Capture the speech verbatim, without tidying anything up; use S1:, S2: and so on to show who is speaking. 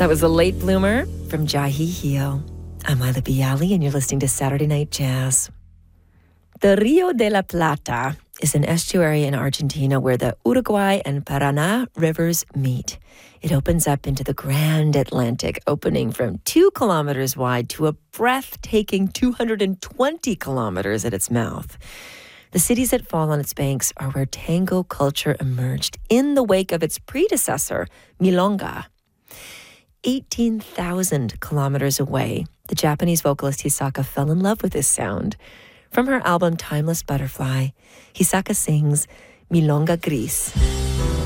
S1: That was a late bloomer from Jahi Hio. I'm Isla Bialy, and you're listening to Saturday Night Jazz. The Rio de la Plata is an estuary in Argentina where the Uruguay and Paraná rivers meet. It opens up into the Grand Atlantic, opening from two kilometers wide to a breathtaking two hundred twenty kilometers at its mouth. The cities that fall on its banks are where tango culture emerged in the wake of its predecessor, Milonga. eighteen thousand kilometers away, the Japanese vocalist Hisaka fell in love with this sound. From her album Timeless Butterfly, Hisaka sings Milonga Gris.